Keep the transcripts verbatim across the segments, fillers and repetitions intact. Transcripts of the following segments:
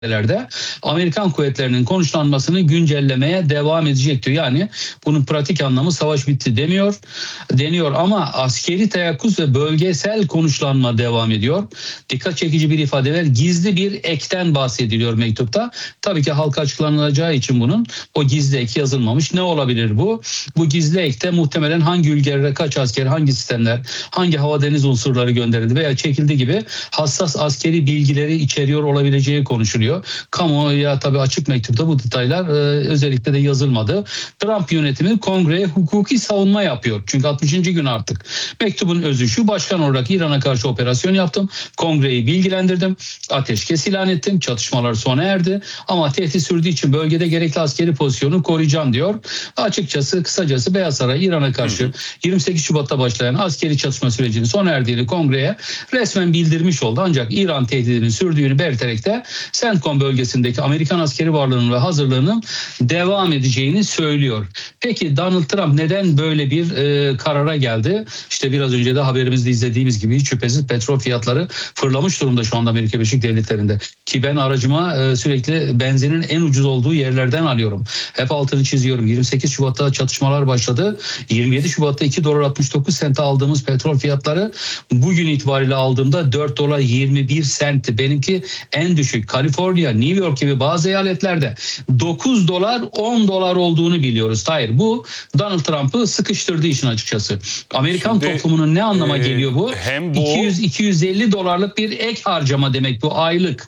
de Amerikan kuvvetlerinin konuşlanmasını güncellemeye devam edecek diyor. Yani bunun pratik anlamı savaş bitti demiyor, deniyor ama askeri teyakkuz ve bölgesel konuşlanma devam ediyor. Dikkat çekici bir ifade var. Gizli bir ekten bahsediliyor mektupta. Tabii ki halka açıklanacağı için bunun o gizli ek yazılmamış. Ne olabilir bu? Bu gizli ekte muhtemelen hangi ülkelere kaç asker, hangi sistemler, hangi hava deniz unsurları gönderildi veya çekildi gibi hassas askeri bilgileri içeriyor olabileceği konuşuluyor. Kamuoya tabii açık mektupta bu detaylar e, özellikle de yazılmadı. Trump yönetimi kongreye hukuki savunma yapıyor. Çünkü altmışıncı gün artık. Mektubun özü şu: başkan olarak İran'a karşı operasyon yaptım. Kongreyi bilgilendirdim. Ateşkes ilan ettim. Çatışmalar sona erdi. Ama tehdit sürdüğü için bölgede gerekli askeri pozisyonu koruyacağım diyor. Açıkçası, kısacası Beyaz Saray İran'a karşı yirmi sekiz Şubat'ta başlayan askeri çatışma sürecinin sona erdiğini kongreye resmen bildirmiş oldu. Ancak İran tehdidinin sürdüğünü belirterek de CENTCOM bölgesindeki Amerikan askeri varlığının ve hazırlığının devam edeceğini söylüyor. Peki Donald Trump neden böyle bir e, karara geldi? İşte biraz önce de haberimizde izlediğimiz gibi hiç şüphesiz petrol fiyatları fırlamış durumda şu anda Amerika Birleşik Devletleri'nde. Ki ben aracıma e, sürekli benzinin en ucuz olduğu yerlerden alıyorum. Hep altını çiziyorum. yirmi sekiz Şubat'ta çatışmalar başladı. yirmi yedi Şubat'ta iki dolar altmış dokuz sente aldığımız petrol fiyatları bugün itibariyle aldığımda dört dolar yirmi bir sentti. Benimki en düşük. Kaliforniya, New York gibi bazı eyaletlerde dokuz dolar on dolar olduğunu biliyoruz. Hayır, bu Donald Trump'ı sıkıştırdığı için açıkçası. Amerikan Şimdi, toplumunun ne anlama e, geliyor bu? Hem bu iki yüz iki yüz elli dolarlık bir ek harcama demek bu, aylık.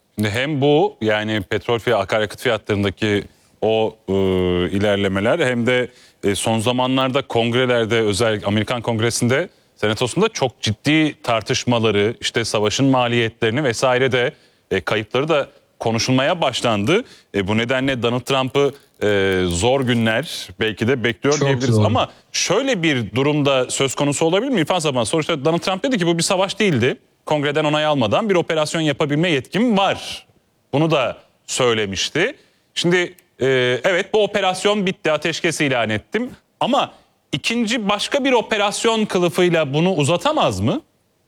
Hem bu yani petrol fiyatı, akaryakıt fiyatlarındaki o e, ilerlemeler hem de e, son zamanlarda kongrelerde, özellikle Amerikan Kongresi'nde, Senatosu'nda çok ciddi tartışmaları, işte savaşın maliyetlerini vesaire de e, kayıpları da konuşulmaya başlandı. E, bu nedenle Donald Trump'ı e, zor günler belki de bekliyor Çok diyebiliriz. zor. Ama şöyle bir durumda söz konusu olabilir mi İrfan Zaman? Sonuçta Donald Trump dedi ki bu bir savaş değildi. Kongreden onay almadan bir operasyon yapabilme yetkim var. Bunu da söylemişti. Şimdi e, evet, bu operasyon bitti, ateşkes ilan ettim. Ama ikinci başka bir operasyon kılıfıyla bunu uzatamaz mı?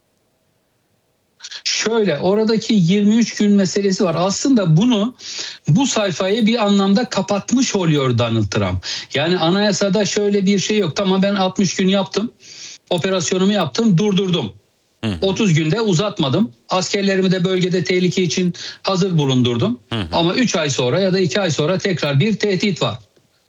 Şöyle, oradaki yirmi üç gün meselesi var. Aslında bunu, bu sayfayı bir anlamda kapatmış oluyor Donald Trump. Yani anayasada şöyle bir şey yok. Tamam, ben altmış gün yaptım. Operasyonumu yaptım, durdurdum. Hı. otuz günde uzatmadım. Askerlerimi de bölgede tehlike için hazır bulundurdum. Hı hı. Ama üç ay sonra ya da iki ay sonra tekrar bir tehdit var.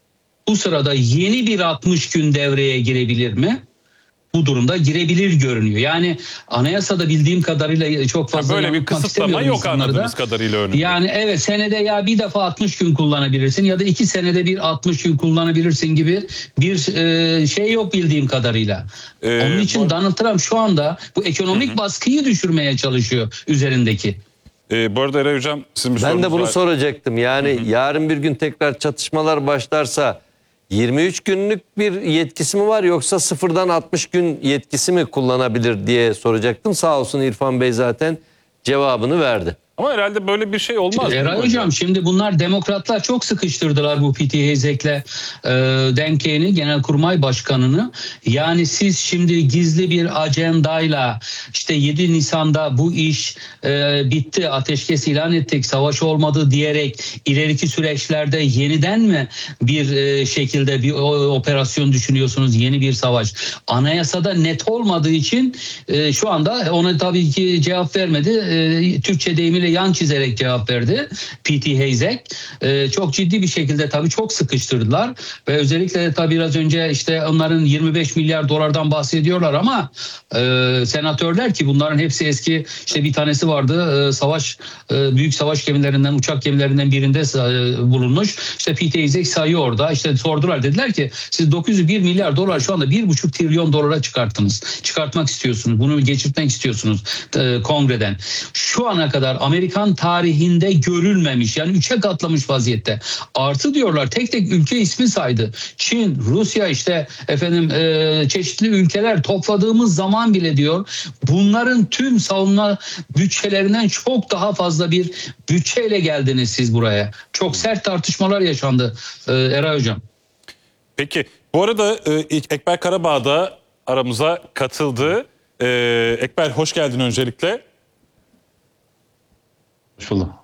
Bu sırada yeni bir altmış gün devreye girebilir mi? Bu durumda girebilir görünüyor. Yani anayasada bildiğim kadarıyla çok fazla böyle bir kısıtlama yok anladığımız kadarıyla önünde. Yani evet, senede ya bir defa altmış gün kullanabilirsin ya da iki senede bir altmış gün kullanabilirsin gibi bir e, şey yok bildiğim kadarıyla. Ee, Onun için bu... Donald Trump şu anda bu ekonomik hı hı. baskıyı düşürmeye çalışıyor üzerindeki. Ee, bu arada Eray Hocam, sizin bir Ben de bunu var. soracaktım. Yani hı hı. yarın bir gün tekrar çatışmalar başlarsa yirmi üç günlük bir yetkisi mi var, yoksa sıfırdan altmış gün yetkisi mi kullanabilir diye soracaktım. Sağ olsun İrfan Bey zaten cevabını verdi. Ama herhalde böyle bir şey olmaz. Eray hocam, hocam şimdi bunlar demokratlar çok sıkıştırdılar bu Pete Hegseth'le e, Dan Keene'i, Genelkurmay Başkanı'nı. Yani siz şimdi gizli bir ajandayla işte yedi Nisan'da bu iş e, bitti, ateşkes ilan ettik, savaş olmadı diyerek ileriki süreçlerde yeniden mi bir e, şekilde bir operasyon düşünüyorsunuz, yeni bir savaş? Anayasada net olmadığı için e, şu anda ona tabii ki cevap vermedi. E, Türkçe deyimiyle yan çizerek cevap verdi Pete Hegseth. Ee, çok ciddi bir şekilde tabii çok sıkıştırdılar ve özellikle tabii biraz önce işte onların yirmi beş milyar dolardan bahsediyorlar ama e, senatörler, ki bunların hepsi eski, işte bir tanesi vardı e, savaş e, büyük savaş gemilerinden, uçak gemilerinden birinde e, bulunmuş. İşte Pete Hegseth sayıyor orada. İşte sordular, dediler ki siz dokuz yüz bir milyar dolar şu anda bir buçuk trilyon dolara çıkarttınız. Çıkartmak istiyorsunuz. Bunu geçirtmek istiyorsunuz e, kongreden. Şu ana kadar Amerikan tarihinde görülmemiş, yani üçe katlamış vaziyette. Artı diyorlar, tek tek ülke ismi saydı. Çin, Rusya, işte efendim e, çeşitli ülkeler topladığımız zaman bile diyor bunların tüm savunma bütçelerinden çok daha fazla bir bütçeyle geldiniz siz buraya. Çok sert tartışmalar yaşandı e, Eray Hocam. Peki bu arada e, Ekber Karabağ da aramıza katıldı. E, Ekber, hoş geldin öncelikle. Hoş buldum.